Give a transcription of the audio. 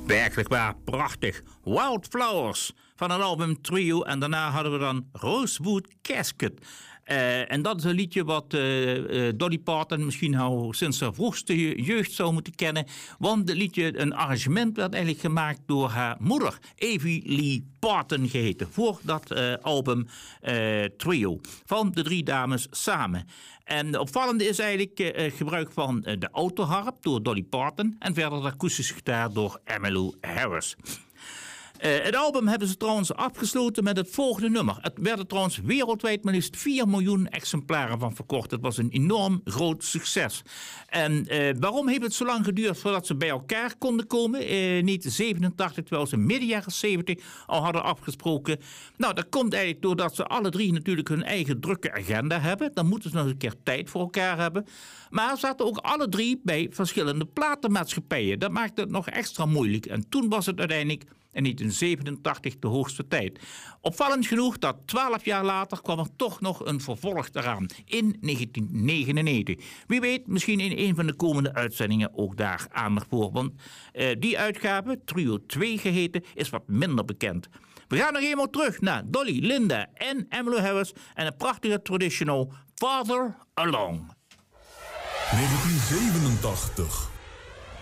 Werkelijk waar, prachtig. Wildflowers van het album Trio. En daarna hadden we dan Rosewood Casket. En dat is een liedje wat Dolly Parton misschien al sinds haar vroegste jeugd zou moeten kennen. Want het liedje, een arrangement werd eigenlijk gemaakt door haar moeder, Evie Lee Parton geheten. Voor dat album Trio. Van de drie dames samen. En de opvallende is eigenlijk gebruik van de autoharp door Dolly Parton. En verder de akoestische gitaar door Emmylou Harris. Het album hebben ze trouwens afgesloten met het volgende nummer. Het werden trouwens wereldwijd maar liefst 4 miljoen exemplaren van verkocht. Het was een enorm groot succes. En waarom heeft het zo lang geduurd voordat ze bij elkaar konden komen? 1987, terwijl ze midden jaren 70 al hadden afgesproken. Nou, dat komt eigenlijk doordat ze alle drie natuurlijk hun eigen drukke agenda hebben. Dan moeten ze nog een keer tijd voor elkaar hebben. Maar ze zaten ook alle drie bij verschillende platenmaatschappijen. Dat maakte het nog extra moeilijk. En toen was het uiteindelijk in 1987 de hoogste tijd. Opvallend genoeg dat 12 jaar later kwam er toch nog een vervolg eraan. In 1999. Wie weet, misschien in een van de komende uitzendingen ook daar aandacht voor. Want die uitgave, Trio 2 geheten, is wat minder bekend. We gaan nog eenmaal terug naar Dolly, Linda en Emmylou Harris en een prachtige traditional Farther Along. 1987.